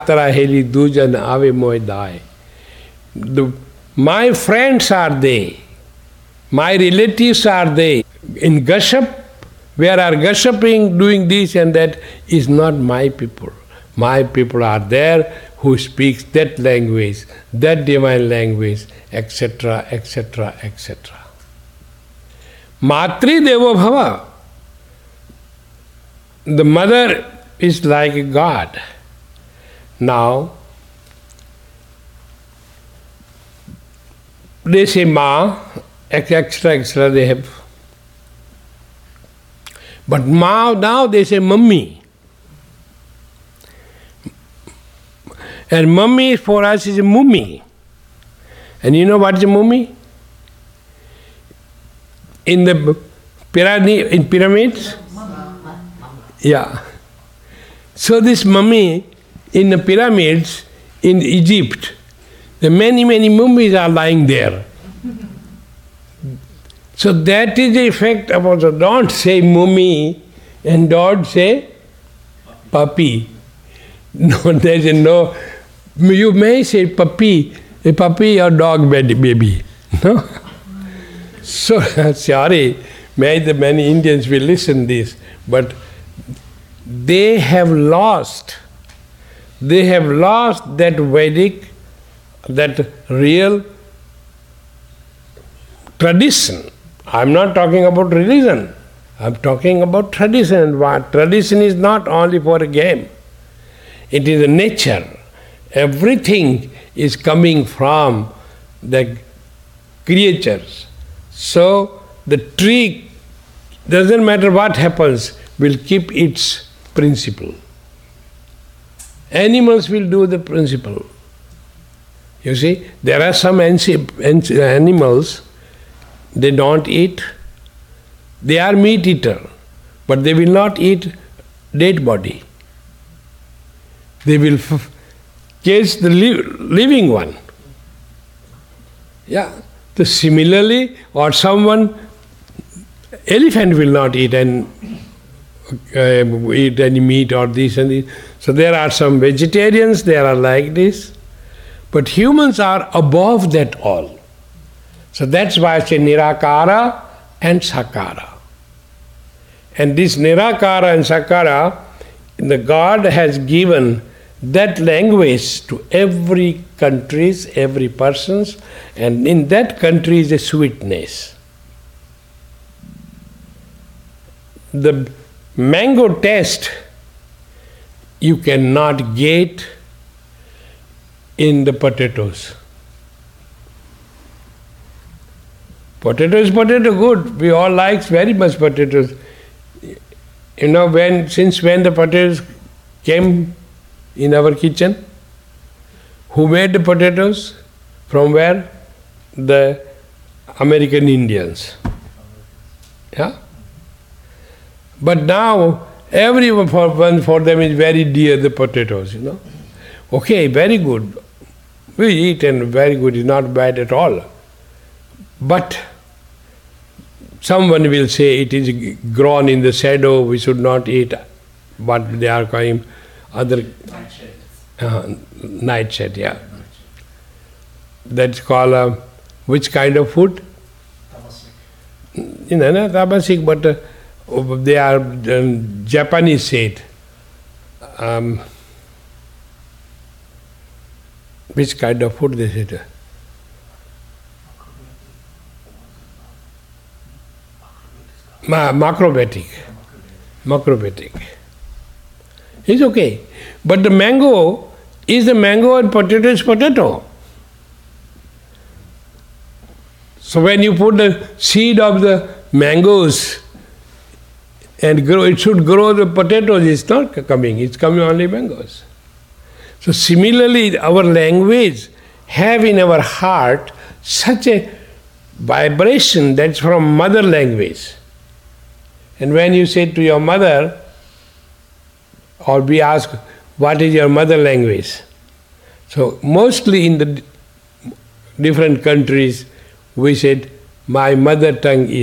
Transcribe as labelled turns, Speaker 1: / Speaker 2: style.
Speaker 1: Heli dujan ave moi dai. My friends are they, my relatives are they. In gossip, where are gossiping, doing this and that, is not my people. My people are there who speaks that language, that divine language, etc., etc., etc. Matri Devo Bhava. The mother is like a God. Now, they say Ma, extra, extra they have. But Ma, now they say Mummy. And Mummy for us is a mummy. And you know what is a mummy? In the pyramids? Yeah. So this mummy in the pyramids in Egypt, the many mummies are lying there. So that is the effect of also. Don't say mummy and don't say puppy. No, there is no. You may say puppy, a puppy or dog baby. No? So sorry, many Indians will listen this, but they have lost that Vedic, that real tradition. I'm not talking about religion. I'm talking about tradition. Tradition is not only for a game. It is a nature. Everything is coming from the creatures. So the tree, doesn't matter what happens, will keep its principle. Animals will do the principle. You see, there are some animals, they don't eat. They are meat eater, but they will not eat dead body. They will catch the living one. Yeah. So similarly, or elephant will not eat eat any meat or this and this. So there are some vegetarians, they are like this. But humans are above that all. So that's why I say Nirakara and Sakara. And this Nirakara and Sakara, the God has given that language to every countries, every persons, and in that country is a sweetness. The mango taste you cannot get in the potatoes. Potato is potato, good. We all like very much potatoes. You know, since when the potatoes came in our kitchen? Who made the potatoes? From where? The American Indians. Yeah? But now, everyone for them is very dear, the potatoes, you know. Okay, very good. We eat and very good, it's not bad at all. But someone will say it is grown in the shadow, we should not eat what they are calling other... Nightshade, yeah. That's called which kind of food? Tamasik. Not tamasik, but they are Japanese said. Which kind of food they said? Macrobiotic. It's okay. But the mango is the mango and potato is potato. So when you put the seed of the mangoes and grow, it should grow the potatoes, it's not coming, it's coming only mangoes. So similarly, our language have in our heart such a vibration that's from mother language. And when you say to your mother, or we ask, what is your mother language? So mostly in the different countries, we said, my mother tongue is